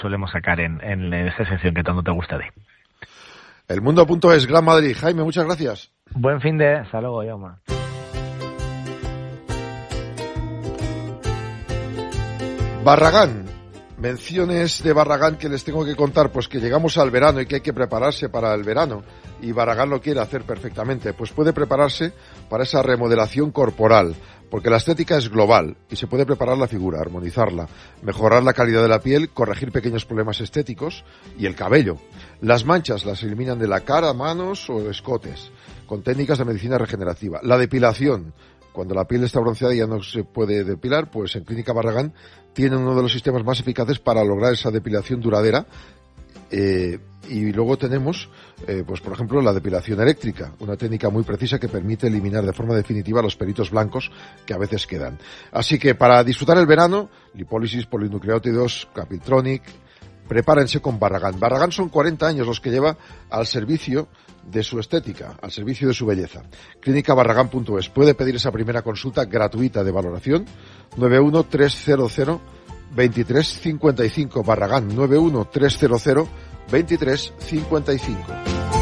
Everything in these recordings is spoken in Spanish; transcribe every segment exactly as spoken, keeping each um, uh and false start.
solemos sacar en, en esa sección que tanto te gusta de. El Mundo punto es, Gran Madrid. Jaime, muchas gracias. Buen fin de... Hasta luego, Jaume. Barragán. Menciones de Barragán que les tengo que contar, pues que llegamos al verano y que hay que prepararse para el verano, y Barragán lo quiere hacer perfectamente, pues puede prepararse para esa remodelación corporal, porque la estética es global y se puede preparar la figura, armonizarla, mejorar la calidad de la piel, corregir pequeños problemas estéticos y el cabello. Las manchas las eliminan de la cara, manos o escotes, con técnicas de medicina regenerativa. La depilación, cuando la piel está bronceada y ya no se puede depilar, pues en Clínica Barragán tienen uno de los sistemas más eficaces para lograr esa depilación duradera. Eh, y luego tenemos, eh, pues por ejemplo, la depilación eléctrica, una técnica muy precisa que permite eliminar de forma definitiva los pelitos blancos que a veces quedan. Así que para disfrutar el verano, lipólisis, polinucleótidos, Capitronic, prepárense con Barragán. Barragán son cuarenta años los que lleva al servicio de su estética, al servicio de su belleza. clínica barragán punto es. Puede pedir esa primera consulta gratuita de valoración, nueve uno tres cero cero dos tres cinco cinco, Barragán, nueve uno tres cero cero dos tres cinco cinco.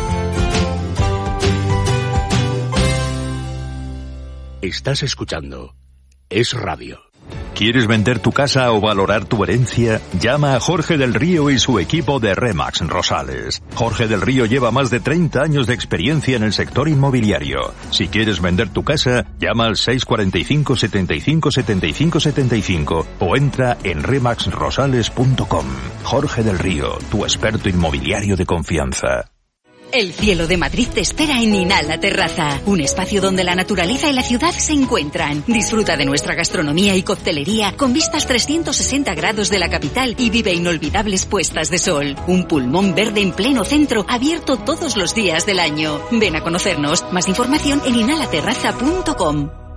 Estás escuchando Es Radio. ¿Quieres vender tu casa o valorar tu herencia? Llama a Jorge del Río y su equipo de Remax Rosales. Jorge del Río lleva más de treinta años de experiencia en el sector inmobiliario. Si quieres vender tu casa, llama al seis cuatro cinco, setenta y cinco, setenta y cinco, setenta y cinco o entra en remax rosales punto com. Jorge del Río, tu experto inmobiliario de confianza. El cielo de Madrid te espera en Inhala Terraza, un espacio donde la naturaleza y la ciudad se encuentran. Disfruta de nuestra gastronomía y coctelería con vistas trescientos sesenta grados de la capital y vive inolvidables puestas de sol. Un pulmón verde en pleno centro, abierto todos los días del año. Ven a conocernos. Más información en inhala terraza punto com.